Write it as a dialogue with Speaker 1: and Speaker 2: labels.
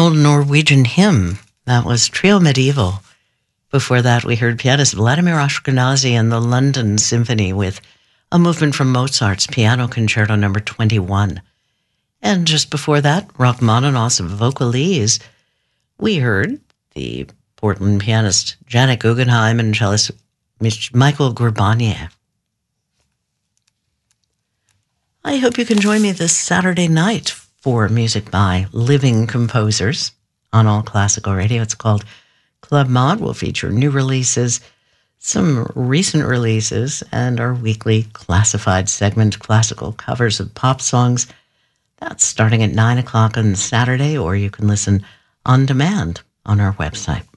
Speaker 1: old Norwegian hymn. That was Trio Medieval. Before that, we heard pianist Vladimir Ashkenazy and the London Symphony with a movement from Mozart's Piano Concerto No. 21. And just before that, Rachmaninoff's Vocalise. We heard the Portland pianist Janet Guggenheim and cellist Michael Gurbanier. I hope you can join me this Saturday night for music by living composers on All Classical Radio. It's called Club Mod. Will feature new releases, some recent releases, and our weekly classified segment, classical covers of pop songs. That's starting at 9 o'clock on Saturday, or you can listen on demand on our website.